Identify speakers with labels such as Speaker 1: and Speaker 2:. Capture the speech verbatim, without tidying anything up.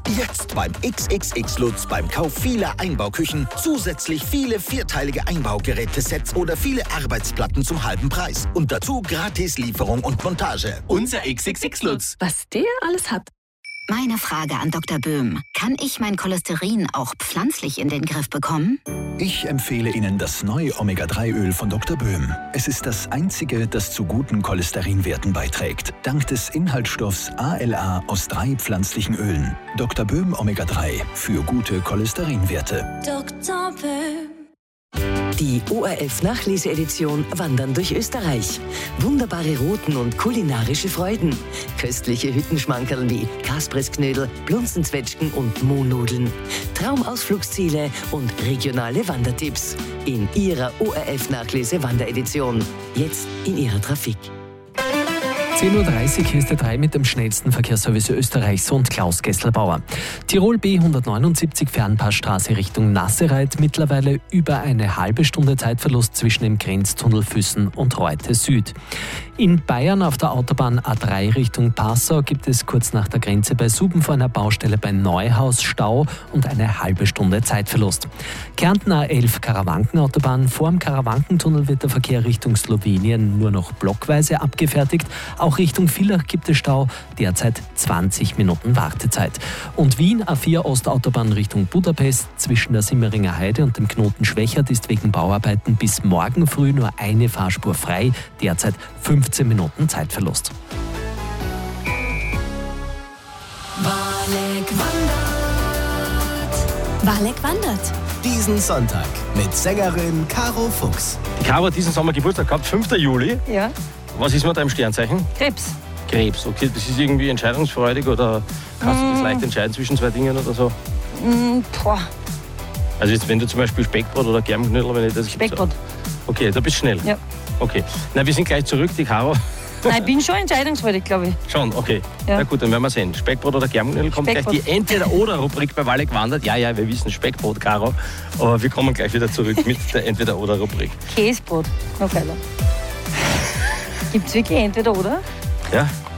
Speaker 1: Jetzt beim X X X Lutz beim Kauf vieler Einbauküchen zusätzlich viele vierteilige Einbaugerätesets oder viele Arbeitsplatten zum halben Preis. Und dazu gratis Lieferung und Montage.
Speaker 2: Unser X X X Lutz.
Speaker 3: Was der alles hat.
Speaker 4: Meine Frage an Doktor Böhm. Kann ich mein Cholesterin auch pflanzlich in den Griff bekommen?
Speaker 5: Ich empfehle Ihnen das neue Omega drei Öl von Doktor Böhm. Es ist das einzige, das zu guten Cholesterinwerten beiträgt. Dank des Inhaltsstoffs A L A aus drei pflanzlichen Ölen. Doktor Böhm Omega drei für gute Cholesterinwerte.
Speaker 6: Doktor Böhm.
Speaker 7: Die O R F-Nachleseedition Wandern durch Österreich. Wunderbare Routen und kulinarische Freuden. Köstliche Hüttenschmankerl wie Kaspressknödel, Blunzenzwetschgen und Mohnnudeln. Traumausflugsziele und regionale Wandertipps. In Ihrer O R F-Nachlese-Wanderedition. Jetzt in Ihrer Trafik.
Speaker 8: zehn Uhr dreißig, hier ist der drei mit dem schnellsten Verkehrsservice Österreichs und Klaus Gesselbauer. Tirol B hundertneunundsiebzig Fernpassstraße Richtung Nassereit, mittlerweile über eine halbe Stunde Zeitverlust zwischen dem Grenztunnel Füssen und Reute Süd. In Bayern auf der Autobahn A drei Richtung Passau gibt es kurz nach der Grenze bei Suben vor einer Baustelle bei Neuhaus Stau und eine halbe Stunde Zeitverlust. Kärnten A elf Karawankenautobahn, vor dem Karawankentunnel wird der Verkehr Richtung Slowenien nur noch blockweise abgefertigt. Auch Richtung Villach gibt es Stau, derzeit zwanzig Minuten Wartezeit. Und Wien A vier Ostautobahn Richtung Budapest zwischen der Simmeringer Heide und dem Knoten Schwächert ist wegen Bauarbeiten bis morgen früh nur eine Fahrspur frei, derzeit fünfzehn Minuten Zeitverlust.
Speaker 6: Walek wandert.
Speaker 3: Walek wandert.
Speaker 2: Diesen Sonntag mit Sängerin Caro Fuchs.
Speaker 9: Die Caro hat diesen Sommer Geburtstag gehabt, fünfter Juli.
Speaker 10: Ja.
Speaker 9: Was ist mit deinem Sternzeichen?
Speaker 10: Krebs.
Speaker 9: Krebs, okay. Das ist irgendwie entscheidungsfreudig oder kannst du das leicht entscheiden zwischen zwei Dingen oder so?
Speaker 10: Mm, boah.
Speaker 9: Also jetzt, wenn du zum Beispiel Speckbrot oder Germknödel, wenn ich das...
Speaker 10: Speckbrot.
Speaker 9: Okay, da bist du schnell.
Speaker 10: Ja.
Speaker 9: Okay. Na, wir sind gleich zurück, die Caro.
Speaker 10: Nein, ich bin schon entscheidungsfreudig, glaube ich.
Speaker 9: Schon, okay.
Speaker 10: Ja.
Speaker 9: Na gut, dann werden wir sehen. Speckbrot oder Germknödel kommt
Speaker 10: Speckbrot.
Speaker 9: gleich die Entweder-Oder-Rubrik bei Walek wandert. Ja, ja, wir wissen Speckbrot, Caro. Aber wir kommen gleich wieder zurück mit der Entweder-Oder-Rubrik.
Speaker 10: Käsebrot, noch geiler. Gibt es wirklich entweder oder?
Speaker 9: Ja,